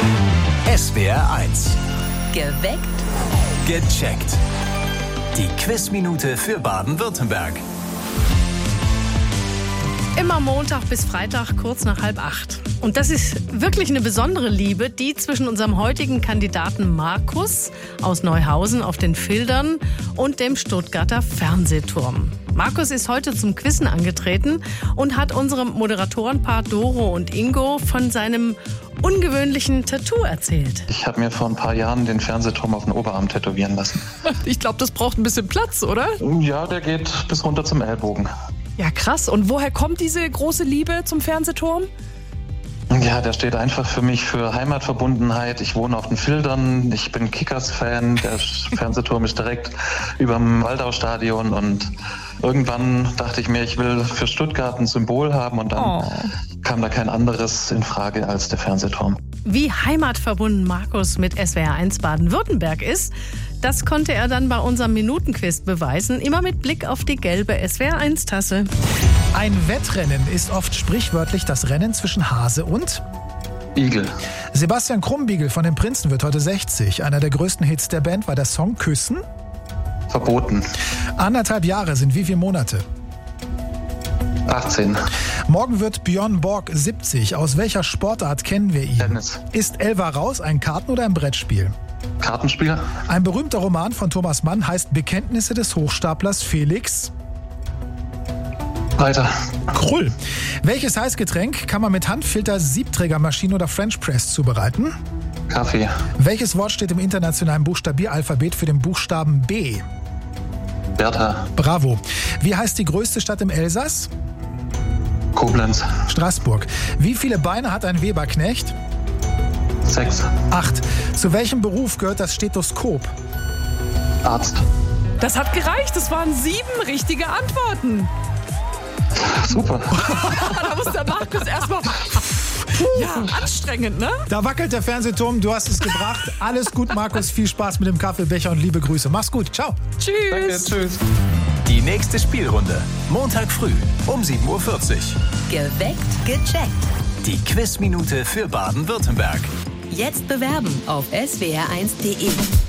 SWR 1. Geweckt. Gecheckt. Die Quizminute für Baden-Württemberg. Immer Montag bis Freitag, kurz nach 7:30. Und das ist wirklich eine besondere Liebe, die zwischen unserem heutigen Kandidaten Markus aus Neuhausen auf den Fildern und dem Stuttgarter Fernsehturm. Markus ist heute zum Quizzen angetreten und hat unserem Moderatorenpaar Doro und Ingo von seinem ungewöhnlichen Tattoo erzählt. Ich habe mir vor ein paar Jahren den Fernsehturm auf den Oberarm tätowieren lassen. Ich glaube, das braucht ein bisschen Platz, oder? Ja, der geht bis runter zum Ellbogen. Ja, krass. Und woher kommt diese große Liebe zum Fernsehturm? Ja, der steht einfach für mich für Heimatverbundenheit. Ich wohne auf den Fildern, ich bin Kickers-Fan. Der Fernsehturm ist direkt über dem Waldau-Stadion und irgendwann dachte ich mir, ich will für Stuttgart ein Symbol haben und dann kam da kein anderes in Frage als der Fernsehturm. Wie heimatverbunden Markus mit SWR 1 Baden-Württemberg ist, das konnte er dann bei unserem Minutenquiz beweisen, immer mit Blick auf die gelbe SWR 1 Tasse. Ein Wettrennen ist oft sprichwörtlich das Rennen zwischen Hase und Igel. Sebastian Krumbiegel von den Prinzen wird heute 60. Einer der größten Hits der Band war der Song Küssen. Verboten. 1,5 Jahre sind wie viele Monate? 18. Morgen wird Björn Borg 70. Aus welcher Sportart kennen wir ihn? Tennis. Ist Elva raus ein Karten- oder ein Brettspiel? Kartenspiel. Ein berühmter Roman von Thomas Mann heißt Bekenntnisse des Hochstaplers Felix Weiter. Krull. Welches Heißgetränk kann man mit Handfilter, Siebträgermaschine oder French Press zubereiten? Kaffee. Welches Wort steht im internationalen Buchstabieralphabet für den Buchstaben B? Bertha. Bravo. Wie heißt die größte Stadt im Elsass? Koblenz. Straßburg. Wie viele Beine hat ein Weberknecht? 6. 8. Zu welchem Beruf gehört das Stethoskop? Arzt. Das hat gereicht. Das waren 7 richtige Antworten. Super. Da muss der Markus erstmal... Ja, anstrengend, ne? Da wackelt der Fernsehturm, du hast es gebracht. Alles gut, Markus, viel Spaß mit dem Kaffeebecher und liebe Grüße. Mach's gut, ciao. Tschüss. Danke, tschüss. Die nächste Spielrunde. Montag früh um 7:40 Uhr. Geweckt. Gecheckt. Die Quizminute für Baden-Württemberg. Jetzt bewerben auf swr1.de.